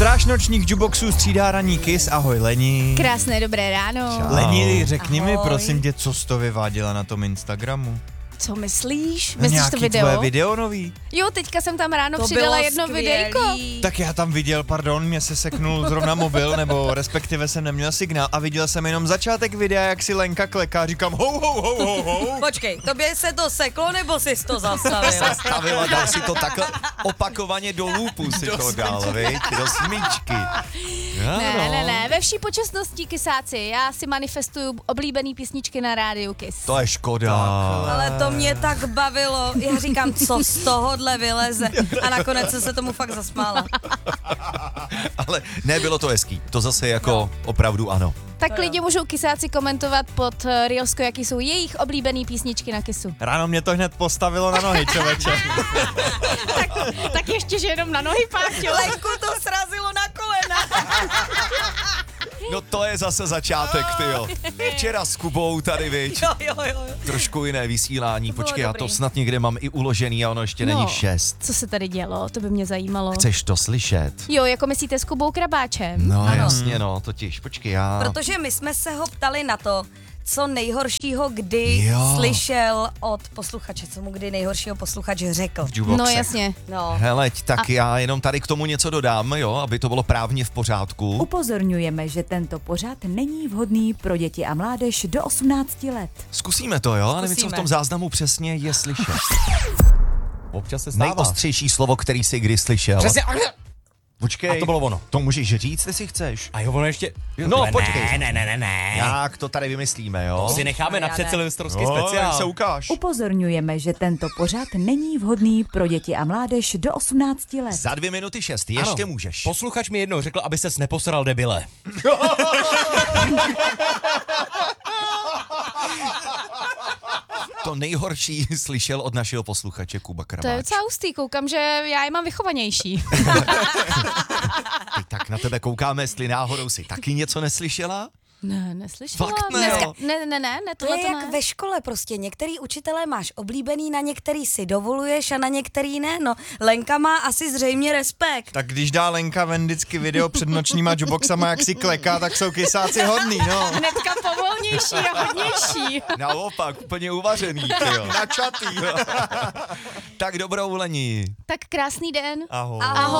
Stráž nočních jukeboxů střídá ranní Kiss. Ahoj Leni. Krásné dobré ráno. Čau. Leni, řekni mi Ahoj. prosím tě, co jsi to vyváděla na tom Instagramu? Co myslíš? Myslíš Nějaký to video? tvoje video nový? Jo, teďka jsem tam ráno To přidala bylo jedno skvělý. videjko. Tak já tam viděl, pardon, mě se seknul zrovna mobil, nebo respektive jsem neměl signál a viděl jsem jenom začátek videa, jak si Lenka kleká, říkám ho. Počkej, tobě se to seklo, nebo jsi to zastavil? Stavila, dal si to takhle opakovaně do loopu si to dal, viď? Do smyčky. Ne, ve vší počasnosti Kisáci, já si manifestuju oblíbený písničky na rádiu Kiss. To je škoda. Ale to mě tak bavilo. Já říkám, co z tohohle vyleze. A nakonec jsem se tomu fakt zasmála. Ale nebylo to hezký. To zase jako opravdu ano. Tak lidi můžou Kisáci komentovat pod Reelsko, jaký jsou jejich oblíbený písničky na Kissu. Ráno mě to hned postavilo na nohy, člověče. Tak ještě, že jenom na nohy, Páťo. Lenku to srazilo na kolena. No to je zase začátek, tyjo. Včera s Kubou tady, viď? Jo. Trošku jiné vysílání. bylo Počkej, já to dobrý. snad někde mám i uložený a ono ještě není 6. Co se tady dělo, to by mě zajímalo. Chceš to slyšet? Jo, jako myslíte s Kubou Krabáčem? No Ano. jasně, no, totiž, počkej, já... Protože my jsme se ho ptali na to, co nejhoršího kdy Jo. slyšel od posluchače, co mu kdy nejhoršího posluchač řekl. v jukeboxech. No jasně. No. Heleď, tak já jenom tady k tomu něco dodám, jo, aby to bylo právně v pořádku. Upozorňujeme, že tento pořad není vhodný pro děti a mládež do 18 let. Zkusíme to, jo? A nevím, co v Zkusíme. tom záznamu přesně je slyšet. Občas se stává. Nejostřejší slovo, který jsi kdy slyšel. Přesně, Počkej. a to bylo ono. To můžeš říct, jestli chceš. A jo, ono ještě... No, počkej. Ne. Jak to tady vymyslíme, jo? To si necháme na předsilvestrovský Tak speciál. se ukáž. Upozorňujeme, že tento pořad není vhodný pro děti a mládež do 18 let. Za 2 minuty 6, ještě můžeš. Posluchač mi jednou řekl, aby ses neposral, debile. To nejhorší slyšel od našeho posluchače Kuba To je Krabáč. docela hustý, koukám, že já je mám vychovanější. Ty tak na tebe koukáme, jestli náhodou si taky něco neslyšela? Ne, neslyšela. Fakt ne, Dneska, jo. ne, To tohle je to jak ne. ve škole prostě. Některý učitelé máš oblíbený, na některý si dovoluješ a na některý ne. No, Lenka má asi zřejmě respekt. Tak když dá Lenka ven vždycky video před nočníma jukeboxama, jak si kleká, tak jsou Kisáci hodný, no. Hnedka povolnější a hodnější. Naopak, úplně uvařený, tyjo. Načatý. Tak dobrou, Leni. Tak krásný den. Ahoj. Ahoj.